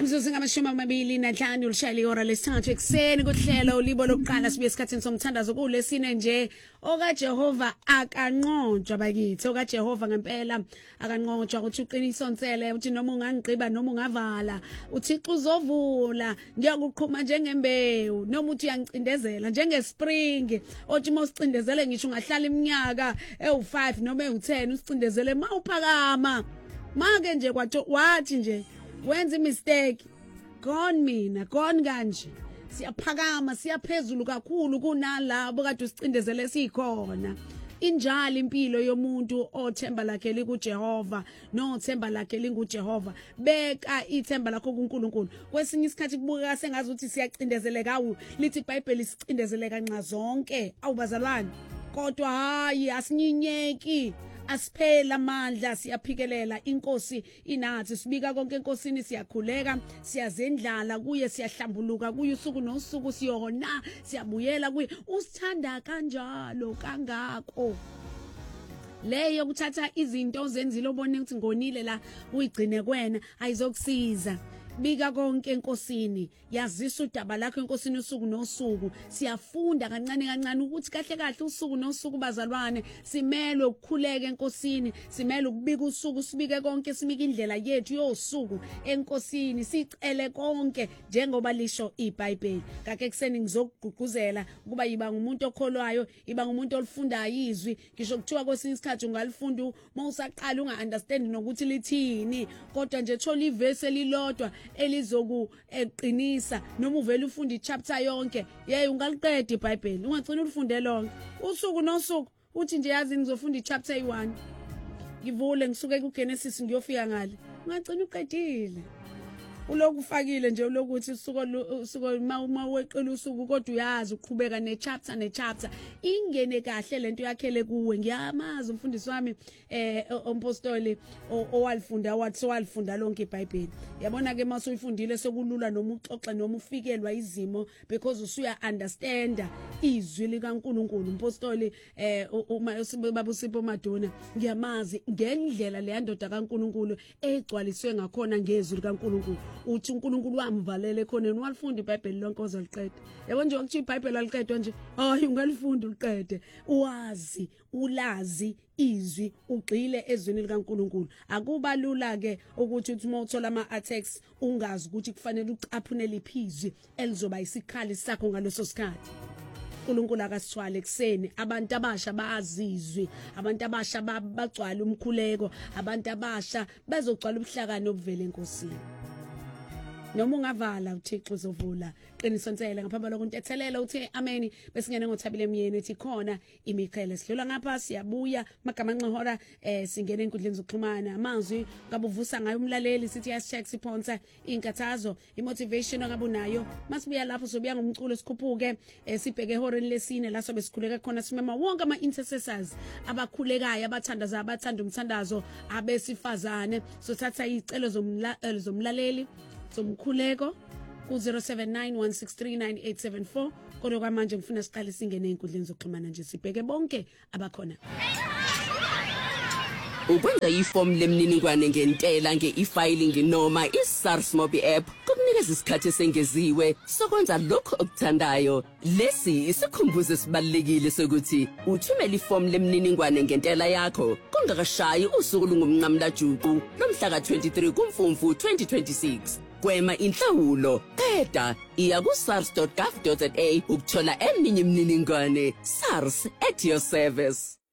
Mzuzu ngamashumi amabili nanhlanu ulishayela ihora lesithathu ekuseni kuhlelo ulibo lokuqala sibuye esikhathini somthandazo kulesine nje okaJehova akanqonjwa bakithi okaJehova ngempela akanqonjwa uthi uqiniso nsele uthi noma ungangqiba noma ungavala uThixo uzovula ngiyakuqhuma njengembewu noma uthi uyancindezela njengespring othi mosicindezele ngisho ungahlala iminyaka ewu5 noma ewu10 usicindezele mawuphakama make nje wathi nje wenza imistake gone mina gone kanje siyaphakama siyaphezulu kakhulu kunalabo kade usicindezele sikhona injalo impilo yomuntu othemba lakhe likuJehova nothemba lakhe linguJehova beka ithemba lakho kuNkulunkulu kwesinye isikhathi kubukeka sengazi ukuthi siyacindezeleka lithi iBhayibheli sicindezeleka nqa zonke awubazalwane kodwa hayi asinyinyeki asiphela amandla siyaphikelela inkosi inathi sibika konke enkosini siyakhuleka siyazendlala kuye siyahlambuluka kuye usuku nosuku siyona siyabuyela kuye usithanda kanjalo kangako leyo kuthatha izinto ozenzile obone ukuthi ngonile la uyigcine kwena ayizokusiza bika konke enkosini yazisa udaba lakho enkosini usuku nosuku siyafunda kancane kancane ukuthi kahle kahle usuku nosuku bazalwane simelwe ukukhuleka enkosini simelwe ukubika usuku sibike konke simike indlela yethu yosuku enkosini sicele konke njengoba lisho iBhayibheli kake kuseni ngizokugqugquzela ukuba yiba ngumuntu okholwayo iba ngumuntu olifundayo izwi ngisho kuthiwa kwesinye isikhathi ungalifunda mawusaqala unga-understand nokuthi lithini kodwa nje thola ivesi elilodwa elizoku eqinisa noma uvela ufunda ichapter yonke ungaliqeda iBhayibheli ungagcina ulifunde lonke usuku nosuku uthi nje yazi ngizofunda ichapter 1 ngivule ngisuke kuGenesis ngiyofika ngale ungagcina uqedile uloku ufakile nje ulokuthi usuku maweqela usuku kodwa uyazi uqhubeka nechapter ingene kahle lento yakhele kuwe ngiyamazi umfundisi wami umpostoli owalifunda wathi walifunda lonke iBhayibheli yabona ke mase uyifundile sokulula noma uxoxa noma ufikelwa izimo because usuya understand izwi likaNkuluNkulu umpostoli babusipho Maduna ngiyamazi ngendlela le ndoda kaNkuluNkulu egcwaliswe ngakhona ngezwi likaNkuluNkulu uthi uNkulunkulu wamvalele khona walifunda iBhayibheli lonke ozoliqeda yabo nje ukuthi iBhayibheli aliqedwa nje hayi ungalifunda uliqede uwazi ulazi izwi ugxile ezwini likaNkulunkulu akuba lula ke ukuthi uthi mawuthola ama-attacks ungazi ukuthi kufanele ucaphunele iphizwi elizoba isikhali sakho ngaleso sikhathi uNkulunkulu akasithwale kuseni abantu abasha bazizwe abantu abasha bagcwala umkhuleko abantu abasha bazogcwala ubuhlakani obuvela enkosini noma ungavala uThixo uzovula qiniso nsele ngaphambi kokuntethelela uthi amen besingene ngothabile emyeni ethi khona imiqhele sidlula ngapha siyabuya magama nxihora singene enkundleni zokuxhumana amazwi ngabuvusa ngayo umlaleli sithi yasicheck siphonsa inkathazo imotivation akabunayo masibuya lapho sobuya ngomculo sikhuphuke sibheke ehoreni lesine la sobe sikhuleka khona simema wonke ama intercessors abakhulekayo abathandaza abathanda umthandazo abesifazane sothatha izicelo zomlaleli somkhuleko ku 0791639874 kodwa kwamanje ngifuna siqale singene enkundleni zokuxhumana nje sibheke bonke abakhona ukwenza iform lemniningwane ngentela nge-e-filing noma i-SARS Mobile app kukunikeza isikhathi esengeziwe sokwenza lokho okuthandayo lesi isikhumbuzo esibalekile sokuthi uthumela iform lemniningwane ngentela yakho kungakashayi usuku lungumnqamlajuqu lomhla ka-23 kuMfumfu 2026 gwema inhlawulo qeda iya ku sars.gov.za ukuthola eminye imininingwane SARS at your service